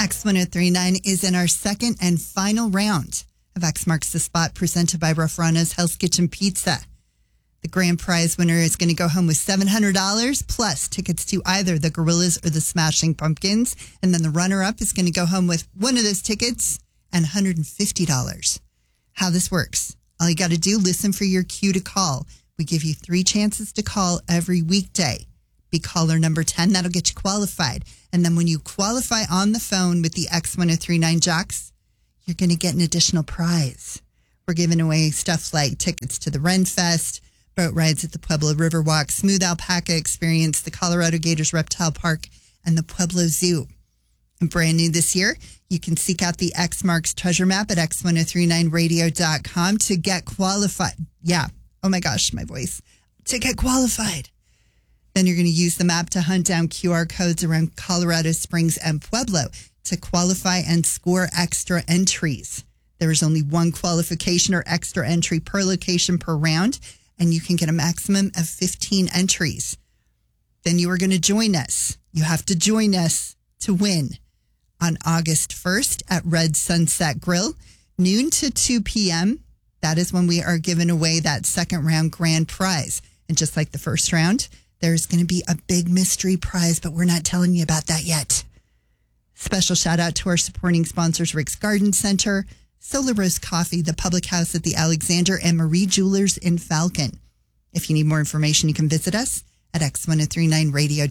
X1039 is in our second and final round of X Marks the Spot presented by Rafrano's Hell's Kitchen Pizza. The grand prize winner is going to go home with $700 plus tickets to either the Gorillas or the Smashing Pumpkins. And then the runner-up is going to go home with one of those tickets and $150. How this works. All you got to do, listen for your cue to call. We give you 3 chances to call every weekday. Be caller number 10. That'll get you qualified. And then when you qualify on the phone with the X1039 Jocks, you're going to get an additional prize. We're giving away stuff like tickets to the Ren Fest, boat rides at the Pueblo Riverwalk, Smooth Alpaca Experience, the Colorado Gators Reptile Park, and the Pueblo Zoo. And brand new this year, you can seek out the X Marks treasure map at x1039radio.com to get qualified. Yeah. Oh my gosh, my voice. To get qualified. Then you're going to use the map to hunt down QR codes around Colorado Springs and Pueblo to qualify and score extra entries. There is only one qualification or extra entry per location per round, and you can get a maximum of 15 entries. Then you are going to join us. You have to join us to win on August 1st at Red Sunset Grill, noon to 2 p.m. That is when we are giving away that second round grand prize. And just like the first round, there's going to be a big mystery prize, but we're not telling you about that yet. Special shout out to our supporting sponsors, Rick's Garden Center, Solar Rose Coffee, the Public House at the Alexander, and Marie Jewelers in Falcon. If you need more information, you can visit us at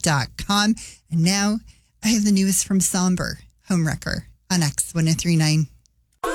x1039radio.com. And now I have the newest from Somber, Homewrecker on X1039.